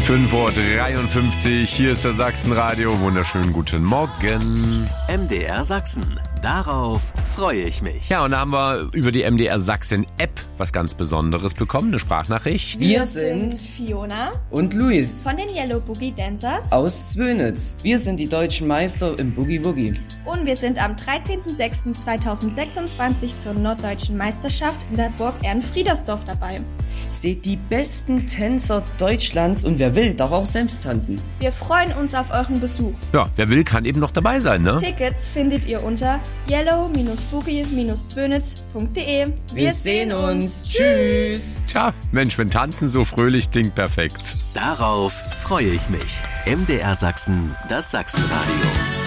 5:53 Uhr, hier ist der Sachsenradio. Wunderschönen guten Morgen. MDR Sachsen. Darauf freue ich mich. Ja, und da haben wir über die MDR Sachsen App was ganz Besonderes bekommen, eine Sprachnachricht. Wir sind Fiona und Luis von den Yellow Boogie Dancers aus Zwönitz. Wir sind die deutschen Meister im Boogie Woogie. Und wir sind am 13.06.2026 zur Norddeutschen Meisterschaft in der Burg Ehrenfriedersdorf dabei. Seht die besten Tänzer Deutschlands und wer will, darf auch selbst tanzen. Wir freuen uns auf euren Besuch. Ja, wer will, kann eben noch dabei sein, ne? Tickets findet ihr unter yellow-boogie-zwönitz.de. Wir sehen uns. Tschüss. Tja, Mensch, wenn Tanzen so fröhlich klingt, perfekt. Darauf freue ich mich. MDR Sachsen, das Sachsenradio.